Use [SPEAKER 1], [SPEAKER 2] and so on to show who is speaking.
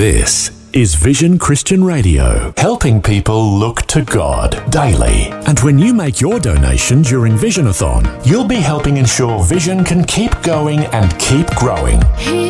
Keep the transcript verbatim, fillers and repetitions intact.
[SPEAKER 1] This is Vision Christian Radio, helping people look to God daily. And when you make your donation during Visionathon, you'll be helping ensure Vision can keep going and keep growing.